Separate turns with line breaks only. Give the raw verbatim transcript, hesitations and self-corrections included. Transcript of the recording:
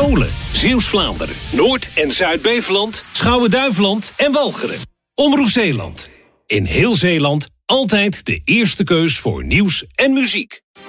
Polen, Zeeuws-Vlaanderen, Noord- en Zuid-Beveland, Schouwen-Duiveland en Walcheren. Omroep Zeeland. In heel Zeeland altijd de eerste keus voor nieuws en muziek.